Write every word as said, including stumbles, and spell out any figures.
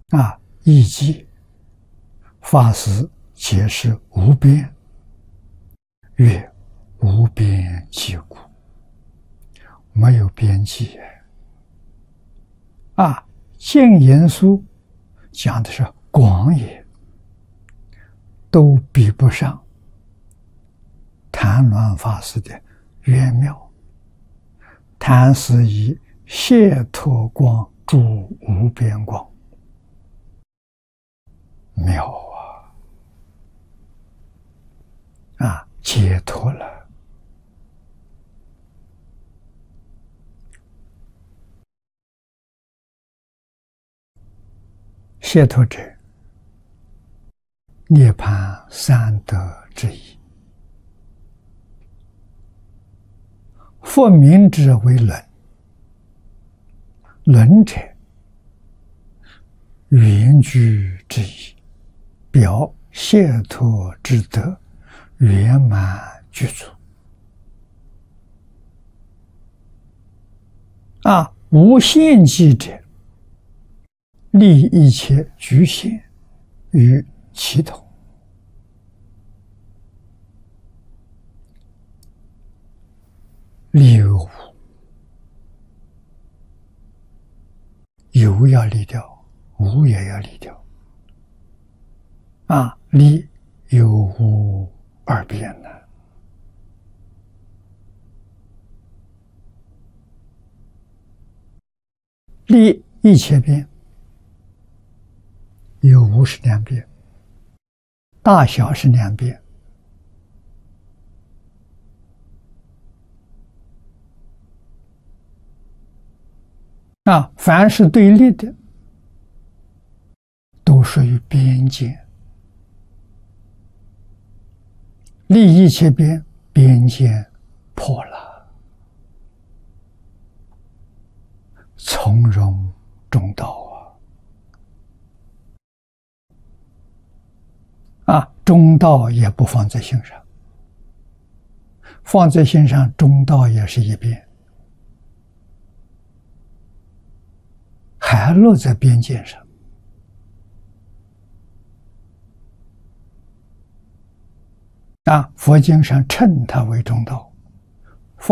啊，义寂法师解释无边，曰无边际故，没有边际。啊，净言书讲的是广也，都比不上谭鸾法师的圆妙。谭是以解脱光助无边光，妙啊！啊，解脱了。解脱者，涅槃三德之一。佛名之为轮，轮者圆具之意，表解脱之德圆满具足。啊，无限际者，立一切局限于其头。立有无，有要离掉，无也要离掉。啊，离有无二边呢？立一切边，有无是两边，大小是两边。啊，凡是对立的，都属于边界。立一切边，边界破了，从容中道啊！啊，中道也不放在心上，放在心上，中道也是一边。还落在边界上。啊，佛经上称它为中道。